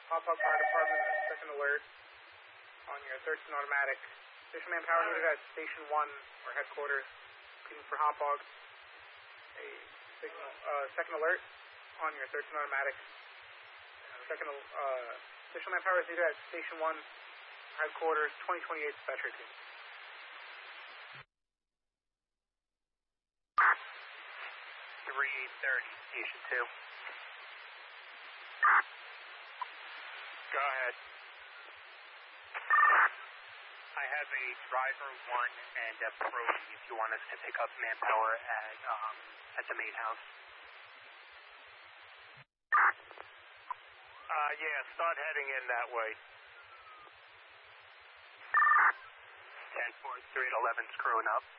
Hop Hog Fire Department, second alert on your 13 automatic. Station manpower needed at Station 1 or headquarters, looking for Hop Hog. A signal, second alert on your 13 automatic. Station manpower is needed at Station 1 headquarters, 2028 dispatcher team. 3830, Station 2. Go ahead. I have a driver 1 and a Brody if you want us to pick up manpower at the main house. Yeah, start heading in that way. 10-4, 3 at 11 screwing up.